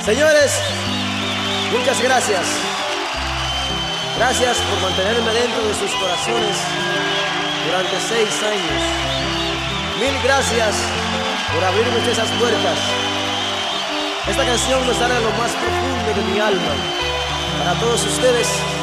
Señores, muchas gracias. Gracias por mantenerme dentro de sus corazones durante 6 años. Mil gracias por abrirme esas puertas. Esta canción me sale de lo más profundo de mi alma. Para todos ustedes.